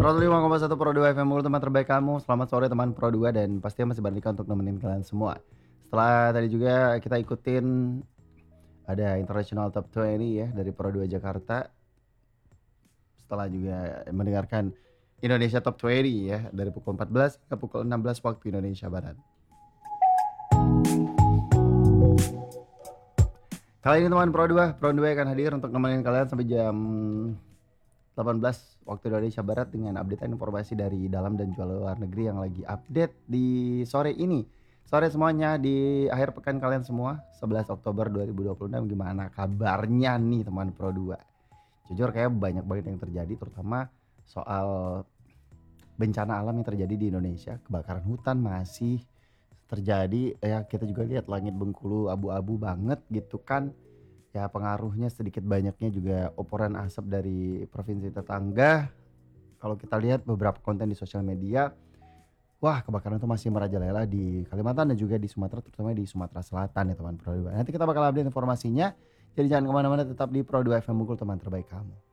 105,1 Pro 2 FM Unggul, teman terbaik kamu. Selamat sore teman Pro 2, dan pastinya masih Bardika untuk nemenin kalian semua. Setelah tadi juga kita ikutin ada International Top 20 ya dari Pro 2 Jakarta. Setelah juga mendengarkan Indonesia Top 20 ya dari pukul 14 ke pukul 16 waktu Indonesia Barat. Kali ini teman Pro 2 akan hadir untuk nemenin kalian sampai jam 18 waktu Indonesia Barat dengan update informasi dari dalam dan juga luar negeri yang lagi update di sore ini. Sore semuanya, di akhir pekan kalian semua, 11 Oktober 2026, gimana kabarnya nih teman Pro 2? Jujur kayak banyak banget yang terjadi, terutama soal bencana alam yang terjadi di Indonesia. Kebakaran hutan masih terjadi ya, kita juga lihat langit Bengkulu abu-abu banget gitu kan. Ya pengaruhnya sedikit banyaknya juga oporan asap dari provinsi tetangga. Kalau kita lihat beberapa konten di sosial media, wah kebakaran itu masih merajalela di Kalimantan dan juga di Sumatera, terutama di Sumatera Selatan ya teman Pro 2. Nanti kita bakal update informasinya, jadi jangan kemana-mana, tetap di Pro 2 FM Bengkulu, teman terbaik kamu.